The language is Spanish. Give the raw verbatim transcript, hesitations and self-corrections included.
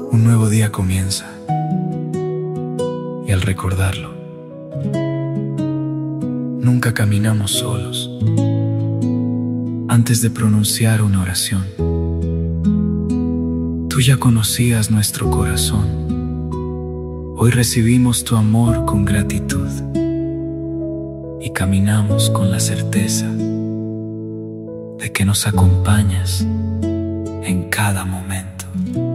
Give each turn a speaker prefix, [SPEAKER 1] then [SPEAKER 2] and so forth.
[SPEAKER 1] Un nuevo día comienza, y al recordarlo, nunca caminamos solos. Antes de pronunciar una oración, tú ya conocías nuestro corazón. Hoy recibimos tu amor con gratitud y caminamos con la certeza de que nos acompañas en cada momento.